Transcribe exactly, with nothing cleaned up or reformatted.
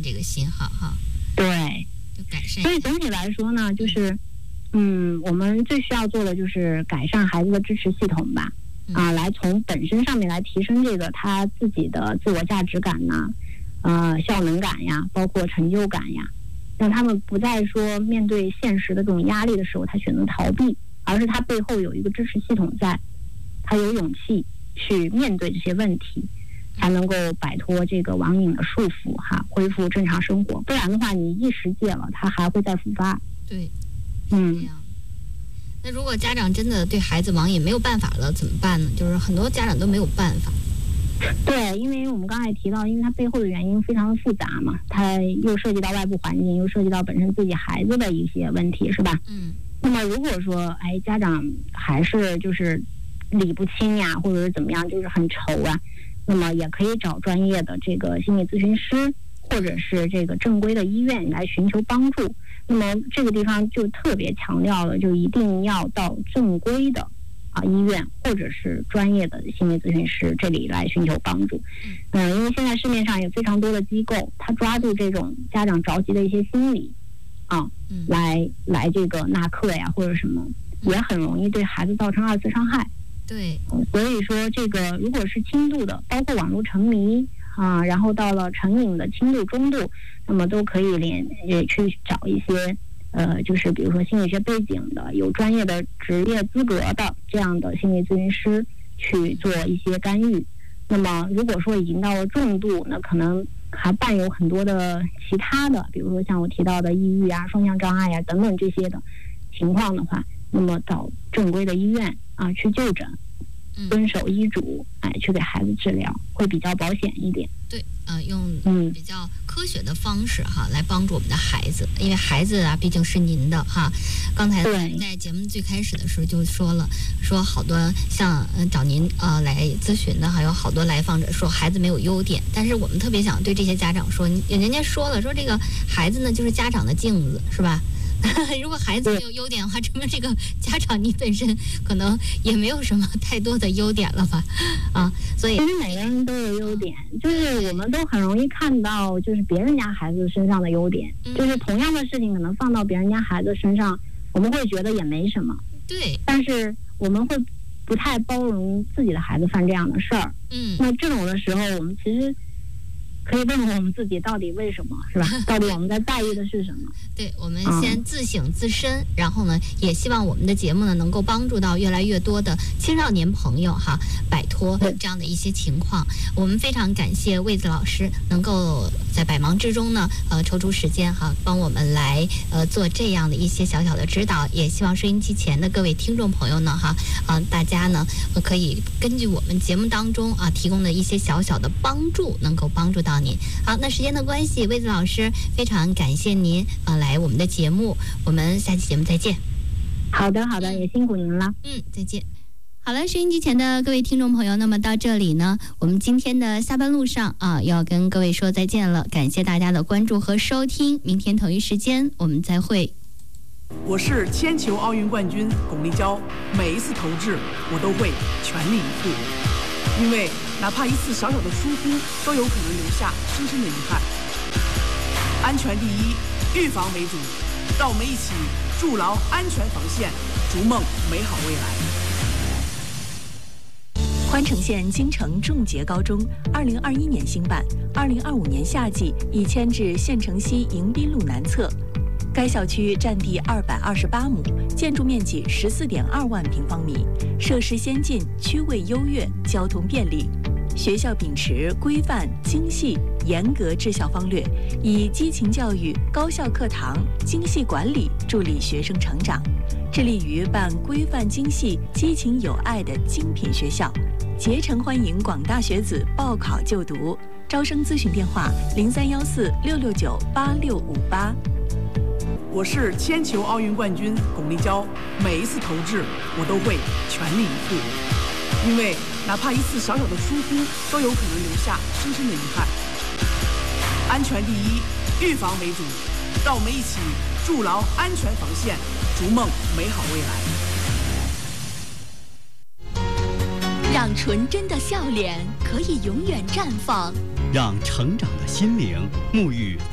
这个信号哈。 对， 就改善。 所以总体来说呢，就是嗯，我们最需要做的就是改善孩子的支持系统吧。啊，来从本身上面来提升这个他自己的自我价值感呐、呃，效能感呀，包括成就感呀，让他们不再说面对现实的这种压力的时候，他选择逃避，而是他背后有一个支持系统在，他有勇气去面对这些问题，才能够摆脱这个网瘾的束缚哈，恢复正常生活。不然的话，你一时戒了，他还会再复发。 对， 嗯。 那如果家长真的对孩子网瘾没有办法了怎么办呢？就是很多家长都没有办法。 对，因为我们刚才也提到，因为它背后的原因非常的复杂嘛，它又涉及到外部环境，又涉及到本身自己孩子的一些问题，是吧？ 嗯。 那么如果说，哎，家长还是就是理不清呀，或者是怎么样，就是很愁啊，那么也可以找专业的这个心理咨询师，或者是这个正规的医院来寻求帮助。那么这个地方就特别强调了，就一定要到正规的啊医院或者是专业的心理咨询师这里来寻求帮助。嗯、呃，因为现在市面上有非常多的机构，他抓住这种家长着急的一些心理啊，来来这个纳课呀或者什么，也很容易对孩子造成二次伤害。 对， 嗯、所以说这个如果是轻度的，包括网络沉迷啊，然后到了成瘾的轻度、中度，那么都可以连也去找一些呃，就是比如说心理学背景的、有专业的职业资格的这样的心理咨询师去做一些干预。那么如果说已经到了重度，那可能还伴有很多的其他的，比如说像我提到的抑郁啊、双向障碍啊等等这些的情况的话，那么找正规的医院啊去就诊。遵守医嘱，哎，去给孩子治疗，会比较保险一点。 对，呃，用比较科学的方式哈，来帮助我们的孩子，因为孩子啊，毕竟是您的哈。刚才在节目最开始的时候就说了，说好多像呃找您呃来咨询的，还有好多来访者说孩子没有优点，但是我们特别想对这些家长说，人家说了，说这个孩子呢就是家长的镜子，是吧？如果孩子没有优点的话，证明这个家长你本身可能也没有什么太多的优点了吧？啊，所以其实每个人都有优点，就是我们都很容易看到就是别人家孩子身上的优点，嗯、就是同样的事情可能放到别人家孩子身上，我们会觉得也没什么。 对， 但是我们会不太包容自己的孩子犯这样的事儿。 嗯， 那这种的时候，我们其实可以问问我们自己到底为什么，是吧？到底我们在在意的是什么？ 对，我们先自省自身，嗯、然后呢，也希望我们的节目呢能够帮助到越来越多的青少年朋友哈，摆脱这样的一些情况。我们非常感谢魏子老师能够在百忙之中呢，呃，抽出时间哈，帮我们来呃做这样的一些小小的指导。也希望收音机前的各位听众朋友呢哈，啊、呃，大家呢、呃、可以根据我们节目当中啊提供的一些小小的帮助，能够帮助到您。好，那时间的关系，魏子老师非常感谢您啊、呃、来我们的节目，我们下期节目再见。 好的，好的，也辛苦您了。 嗯，再见。好了，收音机前的各位听众朋友，那么到这里呢，我们今天的下班路上啊，要跟各位说再见了。感谢大家的关注和收听，明天同一时间我们再会。 我是铅球奥运冠军巩立姣，每一次投掷我都会全力以赴，因为哪怕一次小小的疏忽，都有可能留下深深的遗憾。安全第一，预防为主，让我们一起筑牢安全防线，逐梦美好未来。 宽城县京城重捷高中二零二一年兴办，二零二五年夏季已迁至县城西迎宾路南侧。该校区占地二百二十八亩，建筑面积十四点二万平方米，设施先进，区位优越，交通便利。学校秉持规范、精细、严格治校方略，以激情教育、高效课堂、精细管理助力学生成长，致力于办规范精细、激情有爱的精品学校，竭诚欢迎广大学子报考就读。招生咨询电话：零三幺四六六九八六五八。 我是铅球奥运冠军巩立姣，每一次投掷我都会全力以赴，因为哪怕一次小小的疏忽，都有可能留下深深的遗憾。安全第一，预防为主，让我们一起筑牢安全防线，逐梦美好未来。让纯真的笑脸可以永远绽放， 让成长的心灵沐浴